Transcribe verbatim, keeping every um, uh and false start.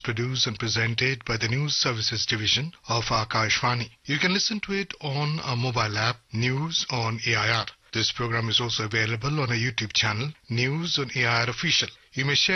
produced and presented by the News Services Division of Akashvani. You can listen to it on a mobile app, News on A I R. This program is also available on a YouTube channel, News on A I R Official. You may share